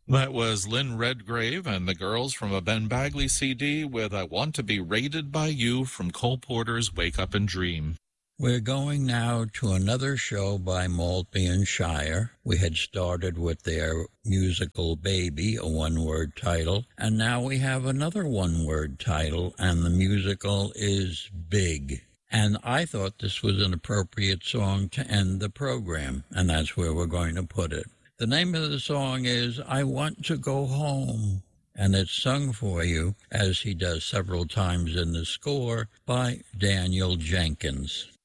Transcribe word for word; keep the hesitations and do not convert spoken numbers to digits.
That was Lynn Redgrave and the girls from a Ben Bagley C D with I Want to Be Rated by You from Cole Porter's Wake Up and Dream. We're going now to another show by Maltby and Shire. We had started with their musical Baby, a one-word title, and now we have another one-word title, and the musical is Big. And I thought this was an appropriate song to end the program, and that's where we're going to put it. The name of the song is I Want to Go Home, and it's sung for you, as he does several times in the score, by Daniel Jenkins.